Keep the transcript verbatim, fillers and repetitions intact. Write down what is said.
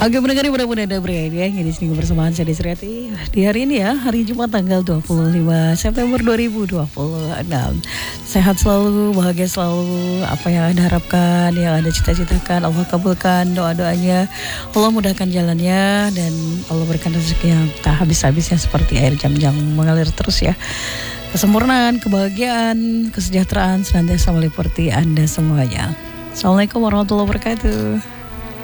Oke pendengar mudah-mudahan ada berhadiah yang di sini bersamaan saya Desriati di hari ini ya, hari Jumat tanggal dua puluh lima September dua ribu dua puluh enam. Sehat selalu, bahagia selalu, apa yang Anda harapkan, yang Anda cita-citakan, Allah kabulkan doa-doanya, Allah mudahkan jalannya, dan Allah berikan rezeki yang tak habis-habisnya seperti air jam-jam mengalir terus ya. Kesempurnaan, kebahagiaan, kesejahteraan senantiasa meliputi Anda semuanya. Assalamualaikum warahmatullahi wabarakatuh.